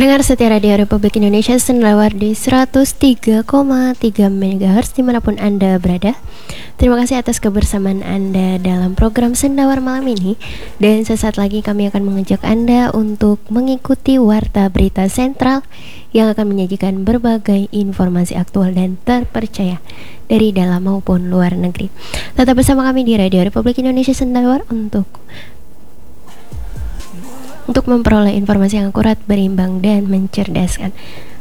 Pendengar setia Radio Republik Indonesia Sendawar di 103,3 MHz dimanapun Anda berada. Terima kasih atas kebersamaan Anda dalam program Sendawar malam ini. Dan sesaat lagi kami akan mengajak Anda untuk mengikuti Warta Berita Sentral yang akan menyajikan berbagai informasi aktual dan terpercaya dari dalam maupun luar negeri. Tetap bersama kami di Radio Republik Indonesia Sendawar untuk memperoleh informasi yang akurat, berimbang, dan mencerdaskan.